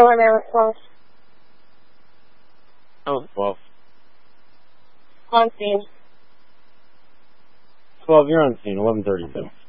Air 12. That was 12. On scene. 12, you're on scene, 11:32.